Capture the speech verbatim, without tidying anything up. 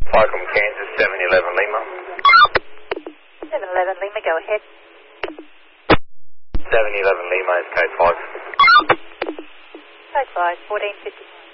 Flycom Kansas, seven eleven Lima. seven eleven Lima, go ahead. seven eleven Lima is code five. Code five, fourteen fifty.